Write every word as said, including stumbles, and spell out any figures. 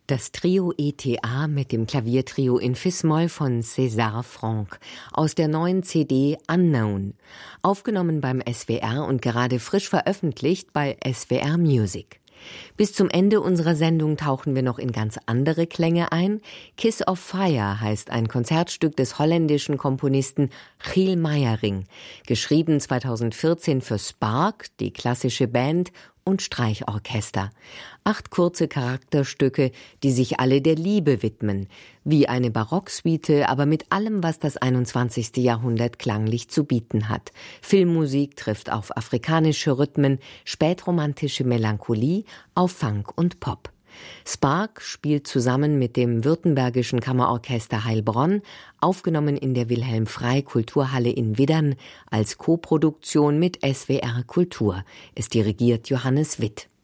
Das Trio E T A mit dem Klaviertrio in Fis-Moll von César Franck aus der neuen C D Unknown, aufgenommen beim S W R und gerade frisch veröffentlicht bei S W R Music. Bis zum Ende unserer Sendung tauchen wir noch in ganz andere Klänge ein. Kiss of Fire heißt ein Konzertstück des holländischen Komponisten Giel Meijering, geschrieben zweitausendvierzehn für Spark, die klassische Band, und Streichorchester. Acht kurze Charakterstücke, die sich alle der Liebe widmen, wie eine Barocksuite, aber mit allem, was das einundzwanzigste Jahrhundert klanglich zu bieten hat. Filmmusik trifft auf afrikanische Rhythmen, spätromantische Melancholie, auf Funk und Pop. Spark spielt zusammen mit dem württembergischen Kammerorchester Heilbronn, aufgenommen in der Wilhelm Frey Kulturhalle in Widdern, als Koproduktion mit S W R Kultur. Es dirigiert Johannes Witt.